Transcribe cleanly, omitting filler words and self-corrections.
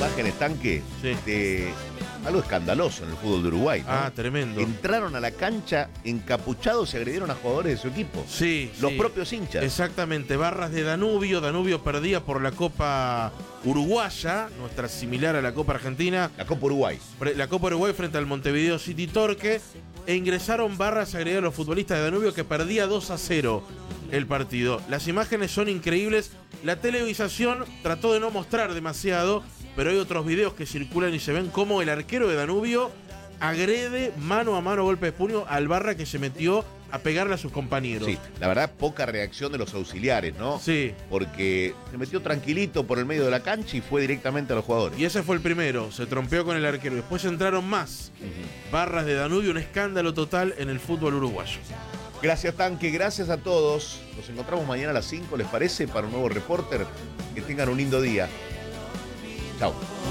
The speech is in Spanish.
imágenes, Tanque, Sí. de algo escandaloso en el fútbol de Uruguay, ¿no? Ah, tremendo. Entraron a la cancha encapuchados y agredieron a jugadores de su equipo. Sí, Los sí. propios hinchas. Exactamente, barras de Danubio. Danubio perdía por la Copa Uruguaya, nuestra similar a la Copa Argentina. La Copa Uruguay. La Copa Uruguay frente al Montevideo City Torque. E ingresaron barras a agredir a los futbolistas de Danubio, que perdía 2-0 el partido. Las imágenes son increíbles. La televisación trató de no mostrar demasiado, pero hay otros videos que circulan y se ven cómo el arquero de Danubio agrede mano a mano, golpe de puño, al barra que se metió a pegarle a sus compañeros. Sí, la verdad, poca reacción de los auxiliares, ¿no? Sí. Porque se metió tranquilito por el medio de la cancha y fue directamente a los jugadores. Y ese fue el primero, se trompeó con el arquero. Después entraron más barras de Danubio, un escándalo total en el fútbol uruguayo. Gracias, Tanque, gracias a todos. Nos encontramos mañana a las 5, ¿les parece? Para un nuevo Reporter. Que tengan un lindo día. Chao.